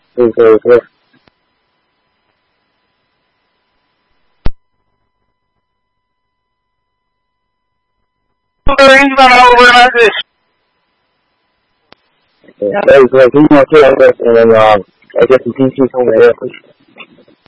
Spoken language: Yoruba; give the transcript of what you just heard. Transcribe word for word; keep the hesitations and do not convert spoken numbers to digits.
可以可以可以。对，所以说今天这个呃，而且是近期从没有回去。